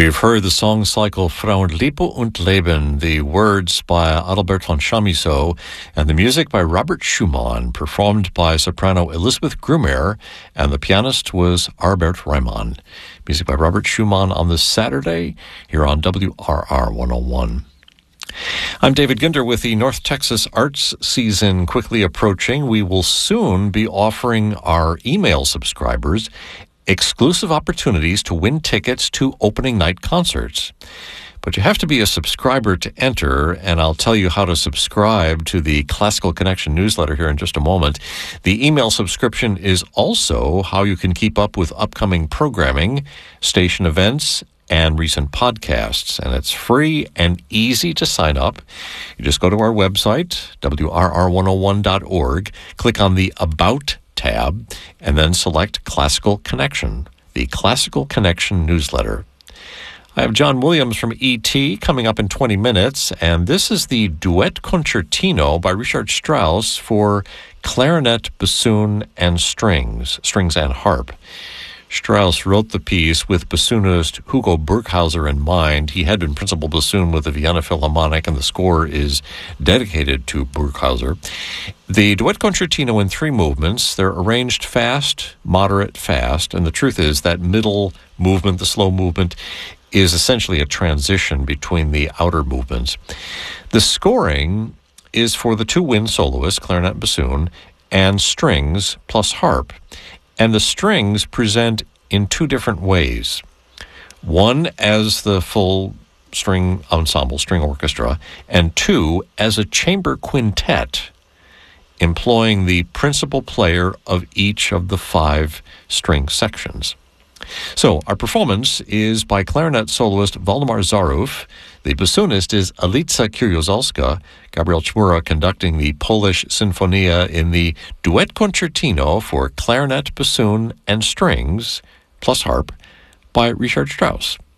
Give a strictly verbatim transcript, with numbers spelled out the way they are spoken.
We've heard the song cycle Frauenliebe und Leben, the words by Adalbert von Chamisso, and the music by Robert Schumann, performed by soprano Elizabeth Grumer, and the pianist was Arbert Reimann. Music by Robert Schumann on this Saturday here on W R R one oh one. I'm David Ginder with the North Texas Arts season quickly approaching. We will soon be offering our email subscribers exclusive opportunities to win tickets to opening night concerts. But you have to be a subscriber to enter, and I'll tell you how to subscribe to the Classical Connection newsletter here in just a moment. The email subscription is also how you can keep up with upcoming programming, station events, and recent podcasts. And it's free and easy to sign up. You just go to our website, W R R one oh one dot org, click on the About tab, and then select Classical Connection, the Classical Connection newsletter. I have John Williams from E T coming up in twenty minutes, and this is the Duet Concertino by Richard Strauss for clarinet, bassoon, and strings, strings and harp. Strauss wrote the piece with bassoonist Hugo Burghauser in mind. He had been principal bassoon with the Vienna Philharmonic, and the score is dedicated to Burghauser. The Duet Concertino in three movements. They're arranged fast, moderate, fast, and the truth is that middle movement, the slow movement, is essentially a transition between the outer movements. The scoring is for the two wind soloists, clarinet and bassoon, and strings plus harp. And the strings present in two different ways. One as the full string ensemble, string orchestra, and two as a chamber quintet, employing the principal player of each of the five string sections. So our performance is by clarinet soloist Waldemar Zaruf. The bassoonist is Alica Kiriozalska, Gabriel Chmura conducting the Polish Sinfonia in the Duet Concertino for clarinet, bassoon, and strings, plus harp, by Richard Strauss.